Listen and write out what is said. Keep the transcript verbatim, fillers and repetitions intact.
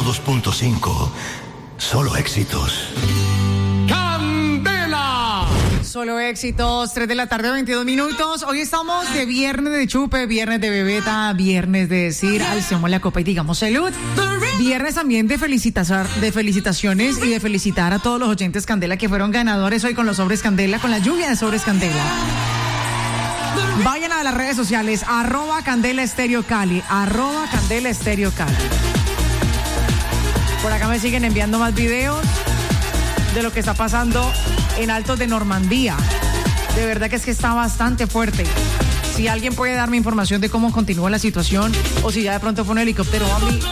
dos punto cinco. Solo éxitos. ¡Candela! Solo éxitos, tres de la tarde, veintidós minutos. Hoy estamos de viernes de chupe, viernes de bebeta, viernes de decir, alcemos la copa y digamos salud. Viernes también de felicitar, de felicitaciones y de felicitar a todos los oyentes Candela que fueron ganadores hoy con los sobres Candela, con la lluvia de sobres Candela. Vayan a las redes sociales, arroba Candela Estéreo Cali, arroba Candela Estéreo Cali. Por acá me siguen enviando más videos de lo que está pasando en Altos de Normandía. De verdad que es que está bastante fuerte. Si alguien puede darme información de cómo continúa la situación o si ya de pronto fue un helicóptero, a mí